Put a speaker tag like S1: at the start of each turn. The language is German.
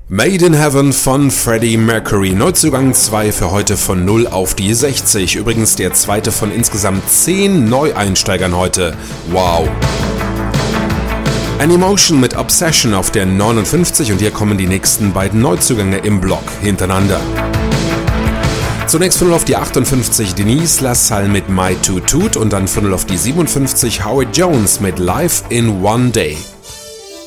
S1: Made in Heaven von Freddie Mercury. Neuzugang 2 für heute von 0 auf die 60. Übrigens der zweite von insgesamt 10 Neueinsteigern heute. Wow. An Emotion mit Obsession auf der 59 und hier kommen die nächsten beiden Neuzugänge im Block hintereinander. Zunächst von 0 auf die 58 Denise LaSalle mit My Toot Toot und dann von 0 auf die 57 Howard Jones mit Life in One Day.